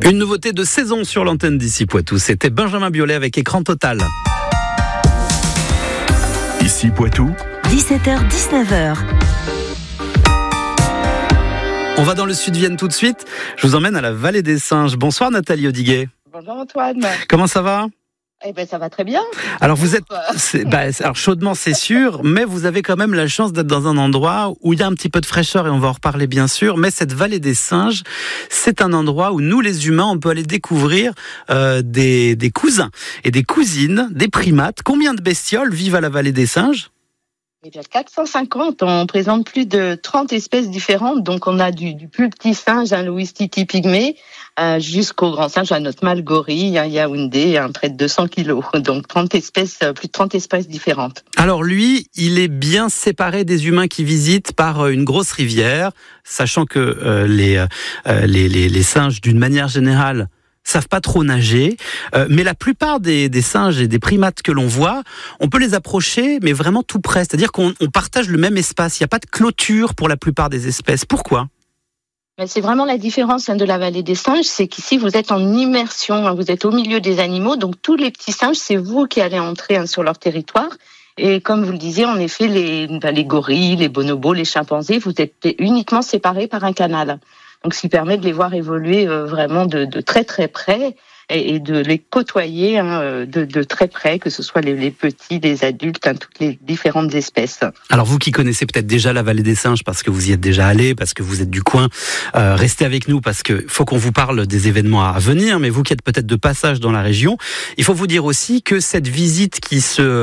Une nouveauté de saison sur l'antenne d'Ici Poitou, c'était Benjamin Biolay avec Écran Total. Ici Poitou, 17h-19h. On va dans le Sud-Vienne tout de suite. Je vous emmène à la Vallée des Singes. Bonsoir Nathalie Audiguet. Bonjour Antoine. Comment ça va ? Eh ben ça va très bien. Alors vous êtes, alors chaudement c'est sûr, mais vous avez quand même la chance d'être dans un endroit où il y a un petit peu de fraîcheur et on va en reparler bien sûr. Mais cette Vallée des Singes, c'est un endroit où nous les humains, on peut aller découvrir des cousins et des cousines, des primates. Combien de bestioles vivent à la Vallée des Singes ? Eh bien 450, on présente plus de 30 espèces différentes. Donc on a du plus petit singe, un Louis-Titi pygmée, jusqu'au grand singe, un autre mâle gorille, un Yaoundé, un près de 200 kilos. Donc 30 espèces, plus de 30 espèces différentes. Alors lui, il est bien séparé des humains qui visitent par une grosse rivière, sachant que les singes, d'une manière générale, savent pas trop nager, mais la plupart des singes et des primates que l'on voit, on peut les approcher, mais vraiment tout près. C'est-à-dire qu'on partage le même espace. Il n'y a pas de clôture pour la plupart des espèces. Pourquoi ? C'est vraiment la différence de la Vallée des Singes, c'est qu'ici vous êtes en immersion, vous êtes au milieu des animaux, donc tous les petits singes, c'est vous qui allez entrer sur leur territoire. Et comme vous le disiez, en effet, les gorilles, les bonobos, les chimpanzés, vous êtes uniquement séparés par un canal. Donc, ce qui permet de les voir évoluer vraiment de très très près et de les côtoyer de très près, que ce soit les petits, les adultes, toutes les différentes espèces. Alors vous qui connaissez peut-être déjà la Vallée des Singes parce que vous y êtes déjà allé, parce que vous êtes du coin, restez avec nous parce que faut qu'on vous parle des événements à venir, mais vous qui êtes peut-être de passage dans la région, il faut vous dire aussi que cette visite qui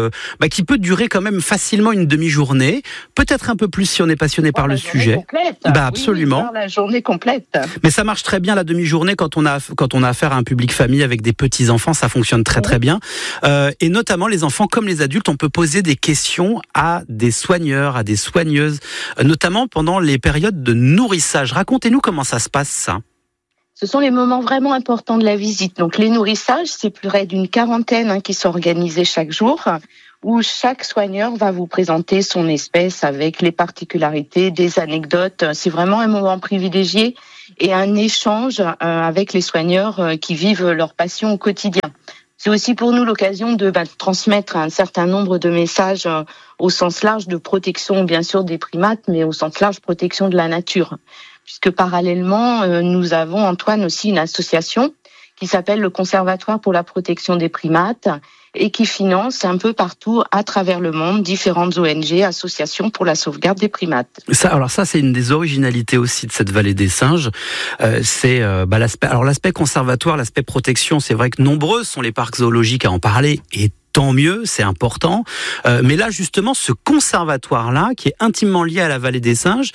peut durer quand même facilement une demi-journée, peut-être un peu plus si on est passionné par le sujet. Complète. Absolument. Oui, la journée complète. Mais ça marche très bien la demi-journée quand on a affaire à un public famille avec des petits-enfants, ça fonctionne très très bien. Et notamment les enfants comme les adultes, on peut poser des questions à des soigneurs, à des soigneuses, notamment pendant les périodes de nourrissage. Racontez-nous comment ça se passe ça. Ce sont les moments vraiment importants de la visite. Donc les nourrissages, c'est plus près d'une quarantaine qui sont organisés chaque jour, où chaque soigneur va vous présenter son espèce avec les particularités, des anecdotes. C'est vraiment un moment privilégié et un échange avec les soigneurs qui vivent leur passion au quotidien. C'est aussi pour nous l'occasion de transmettre un certain nombre de messages au sens large de protection, bien sûr, des primates, mais au sens large protection de la nature. Puisque parallèlement, nous avons, Antoine, aussi une association qui s'appelle le Conservatoire pour la protection des primates et qui finance un peu partout à travers le monde différentes ONG, associations pour la sauvegarde des primates. Ça, c'est une des originalités aussi de cette Vallée des Singes. C'est l'aspect conservatoire, l'aspect protection. C'est vrai que nombreux sont les parcs zoologiques à en parler et tant mieux, c'est important. Mais là, justement, ce conservatoire-là, qui est intimement lié à la Vallée des Singes,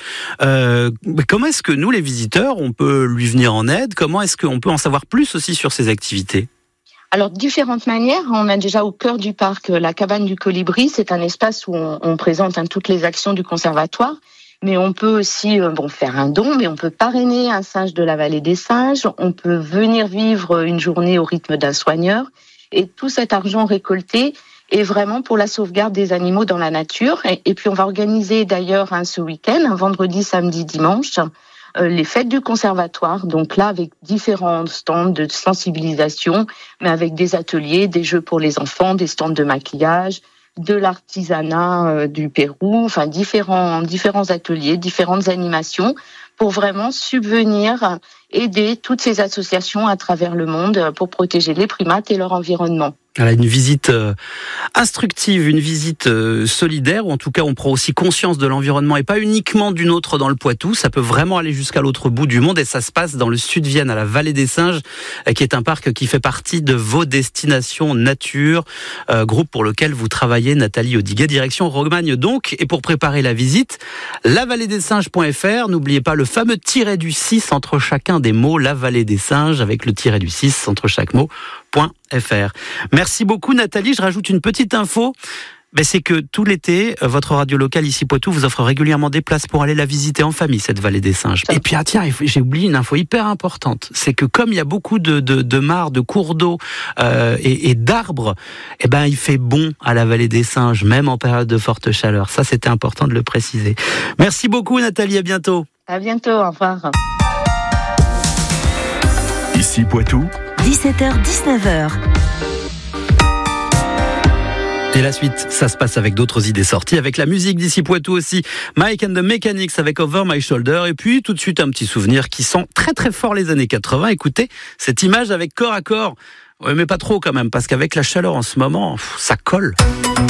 comment est-ce que nous, les visiteurs, on peut lui venir en aide ? Comment est-ce qu'on peut en savoir plus aussi sur ses activités ? Alors, différentes manières. On a déjà au cœur du parc la cabane du colibri. C'est un espace où on présente toutes les actions du conservatoire. Mais on peut aussi faire un don, mais on peut parrainer un singe de la Vallée des Singes. On peut venir vivre une journée au rythme d'un soigneur. Et tout cet argent récolté est vraiment pour la sauvegarde des animaux dans la nature. Et puis, on va organiser d'ailleurs ce week-end, un vendredi, samedi, dimanche, les fêtes du conservatoire. Donc là, avec différents stands de sensibilisation, mais avec des ateliers, des jeux pour les enfants, des stands de maquillage, de l'artisanat du Pérou, différents ateliers, différentes animations pour vraiment subvenir, aider toutes ces associations à travers le monde pour protéger les primates et leur environnement. Voilà, une visite instructive, une visite solidaire, ou en tout cas on prend aussi conscience de l'environnement et pas uniquement du nôtre dans le Poitou. Ça peut vraiment aller jusqu'à l'autre bout du monde et ça se passe dans le Sud-Vienne, à la Vallée des Singes, qui est un parc qui fait partie de vos destinations nature, groupe pour lequel vous travaillez, Nathalie Audiguet, direction Romagne donc. Et pour préparer la visite, lavalleedessinges.fr, n'oubliez pas le fameux tiret du 6 entre chacun des mots, la Vallée des Singes avec le tiret du 6 entre chaque mot. .fr. Merci beaucoup Nathalie, je rajoute une petite info, c'est que tout l'été, votre radio locale Ici Poitou vous offre régulièrement des places pour aller la visiter en famille, cette Vallée des Singes. Et puis j'ai oublié une info hyper importante, c'est que comme il y a beaucoup de mares, de cours d'eau et d'arbres, il fait bon à la Vallée des Singes, même en période de forte chaleur. Ça, c'était important de le préciser. Merci beaucoup Nathalie, à bientôt. À bientôt, au revoir. Ici d'ici Poitou, 17h-19h. Et la suite, ça se passe avec d'autres idées sorties, avec la musique d'ici Poitou aussi. Mike and the Mechanics avec Over My Shoulder. Et puis tout de suite un petit souvenir qui sent très très fort les années 80. Écoutez cette image avec Corps à Corps. Ouais, mais pas trop quand même, parce qu'avec la chaleur en ce moment, ça colle.